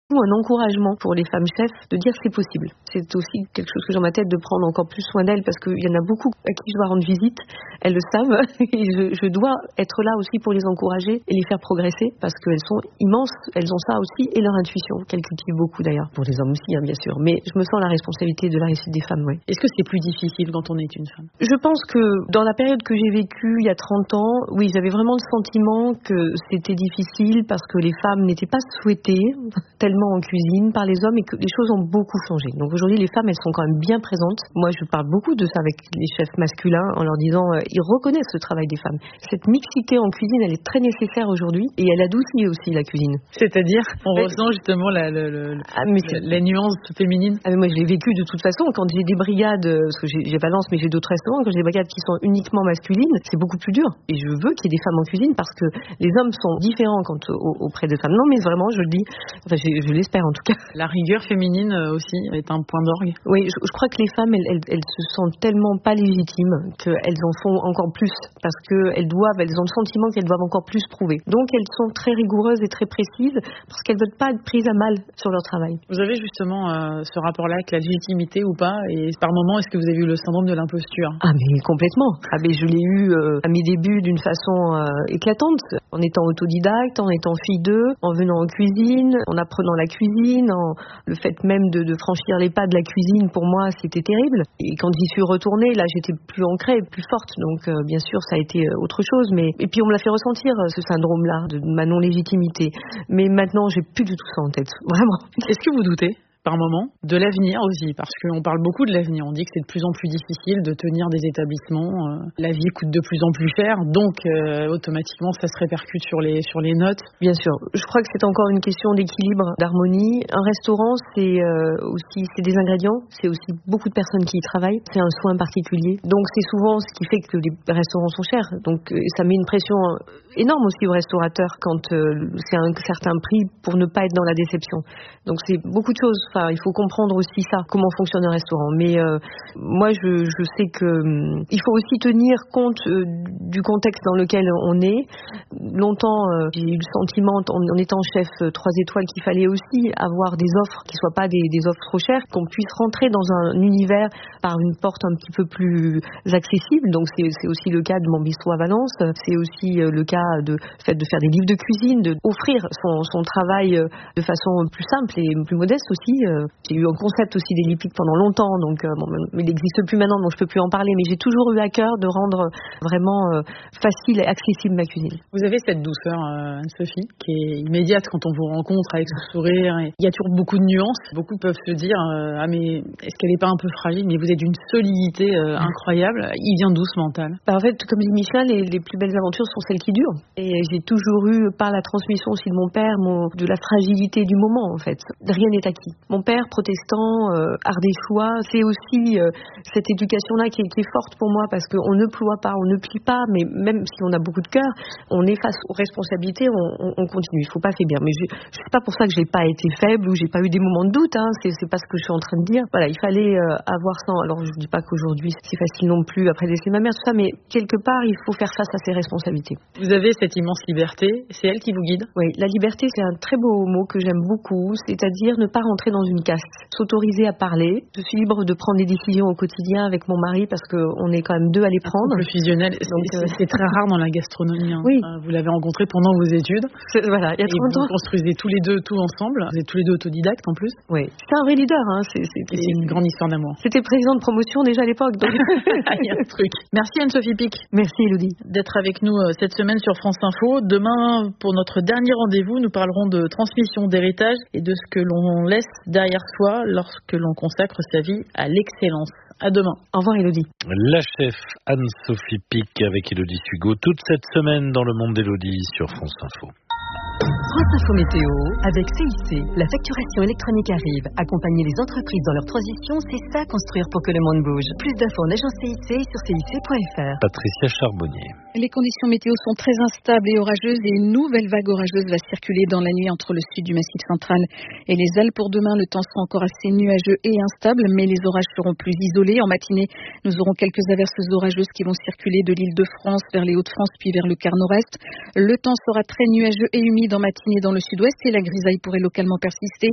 Ou un encouragement pour les femmes chefs de dire c'est possible. C'est aussi quelque chose que j'ai en ma tête de prendre encore plus soin d'elles parce qu'il y en a beaucoup à qui je dois rendre visite. Elles le savent et je dois être là aussi pour les encourager et les faire progresser parce qu'elles sont immenses. Elles ont ça aussi et leur intuition qu'elles cultivent beaucoup d'ailleurs. Pour les hommes aussi bien sûr. Mais je me sens la responsabilité de la réussite des femmes, oui. Est-ce que c'est plus difficile quand on est une femme? Je pense que dans la période que j'ai vécue il y a 30 ans, oui, j'avais vraiment le sentiment que c'était difficile parce que les femmes n'étaient pas souhaitées tellement en cuisine par les hommes et que les choses ont beaucoup changé. Donc aujourd'hui, les femmes, elles sont quand même bien présentes. Moi, je parle beaucoup de ça avec les chefs masculins en leur disant, ils reconnaissent le travail des femmes. Cette mixité en cuisine, elle est très nécessaire aujourd'hui et elle adoucit aussi la cuisine. C'est-à-dire, on ressent justement la nuance féminine. Mais moi, je l'ai vécu de toute façon. Quand j'ai des brigades, parce que j'ai Valence, mais j'ai d'autres restaurants, quand j'ai des brigades qui sont uniquement masculines, c'est beaucoup plus dur. Et je veux qu'il y ait des femmes en cuisine parce que les hommes sont différents auprès des femmes. Non, mais vraiment, je le dis, enfin, je l'espère en tout cas. La rigueur féminine aussi est un point d'orgue. Oui, je crois que les femmes, elles se sentent tellement pas légitimes qu'elles en font encore plus parce qu'elles ont le sentiment qu'elles doivent encore plus prouver. Donc elles sont très rigoureuses et très précises parce qu'elles ne veulent pas être prises à mal sur leur travail. Vous avez justement ce rapport-là avec la légitimité ou pas? Et par moment, est-ce que vous avez eu le syndrome de l'imposture? Ah mais complètement. Ah mais je l'ai eu à mes débuts d'une façon éclatante, en étant autodidacte, en étant fille d'eux, en venant en cuisine, en apprenant la cuisine, le fait même de franchir les pas de la cuisine, pour moi, c'était terrible. Et quand j'y suis retournée, là, j'étais plus ancrée, plus forte. Donc, bien sûr, ça a été autre chose. Et puis, on me l'a fait ressentir, ce syndrome-là, de ma non-légitimité. Mais maintenant, j'ai plus du tout ça en tête. Vraiment. Est-ce que vous doutez par moment de l'avenir aussi, parce qu'on parle beaucoup de l'avenir, on dit que c'est de plus en plus difficile de tenir des établissements, la vie coûte de plus en plus cher, donc automatiquement ça se répercute sur les notes. Bien sûr, je crois que c'est encore une question d'équilibre, d'harmonie. Un restaurant, c'est des ingrédients, c'est aussi beaucoup de personnes qui y travaillent, c'est un soin particulier, donc c'est souvent ce qui fait que les restaurants sont chers, donc ça met une pression énorme aussi aux restaurateurs quand c'est un certain prix pour ne pas être dans la déception. Donc c'est beaucoup de choses. Enfin, il faut comprendre aussi ça, comment fonctionne un restaurant. Mais moi, je sais que il faut aussi tenir compte du contexte dans lequel on est. Longtemps, j'ai eu le sentiment, en étant chef 3 étoiles, qu'il fallait aussi avoir des offres qui soient pas des offres trop chères, qu'on puisse rentrer dans un univers par une porte un petit peu plus accessible. Donc c'est aussi le cas de mon bistrot à Valence. C'est aussi le cas de faire des livres de cuisine, d'offrir son travail de façon plus simple et plus modeste aussi. J'ai eu un concept aussi des lipides pendant longtemps, donc il n'existe plus maintenant, donc je peux plus en parler, mais j'ai toujours eu à cœur de rendre vraiment facile et accessible ma cuisine. Vous avez cette douceur, Anne-Sophie, qui est immédiate quand on vous rencontre avec ce sourire. Il y a toujours beaucoup de nuances. Beaucoup peuvent se dire ah mais est-ce qu'elle n'est pas un peu fragile? Mais vous êtes d'une solidité incroyable. Il vient d'où ce mental? En fait, comme dit Michel, les plus belles aventures sont celles qui durent. Et j'ai toujours eu, par la transmission aussi de mon père, de la fragilité du moment en fait. Rien n'est acquis. Mon père, protestant, ardéchois, c'est aussi cette éducation-là qui est forte pour moi parce qu'on ne ploie pas, on ne plie pas, mais même si on a beaucoup de cœur, on est face aux responsabilités, on continue. Il ne faut pas faiblir. Mais c'est pas pour ça que je n'ai pas été faible ou j'ai pas eu des moments de doute. Hein. C'est pas ce que je suis en train de dire. Voilà, il fallait avoir ça. Alors je ne dis pas qu'aujourd'hui c'est facile non plus après laisser ma mère, tout ça, mais quelque part il faut faire face à ses responsabilités. Vous avez cette immense liberté, c'est elle qui vous guide? Oui, la liberté c'est un très beau mot que j'aime beaucoup, c'est-à-dire ne pas rentrer dans une caste, s'autoriser à parler. Je suis libre de prendre des décisions au quotidien avec mon mari parce qu'on est quand même 2 à les prendre. Le fusionnel, c'est très rare dans la gastronomie. Hein. Oui. Vous l'avez rencontré pendant vos études. Voilà, il y a 30 ans. Vous construisez tous les deux tout ensemble. Vous êtes tous les deux autodidactes en plus. Oui. C'est un vrai leader. Hein. C'est une grande histoire d'amour. C'était président de promotion déjà à l'époque. Donc... il y a un truc. Merci Anne-Sophie Pic. Merci Elodie. D'être avec nous cette semaine sur France Info. Demain, pour notre dernier rendez-vous, nous parlerons de transmission d'héritage et de ce que l'on laisse derrière soi lorsque l'on consacre sa vie à l'excellence. À demain. Au revoir Elodie. La chef Anne-Sophie Pic avec Elodie Sugo toute cette semaine dans le monde d'Elodie sur France Info. France Info Météo avec CIC. La facturation électronique arrive. Accompagner les entreprises dans leur transition, c'est ça construire pour que le monde bouge. Plus d'infos en agence CIC sur cic.fr. Patricia Charbonnier. Les conditions météo sont très instables et orageuses et une nouvelle vague orageuse va circuler dans la nuit entre le sud du Massif central et les Alpes. Pour demain, le temps sera encore assez nuageux et instable, mais les orages seront plus isolés. En matinée, nous aurons quelques averses orageuses qui vont circuler de l'Île-de-France vers les Hauts-de-France puis vers le quart nord-est. Le temps sera très nuageux et humide en matinée dans le sud-ouest et la grisaille pourrait localement persister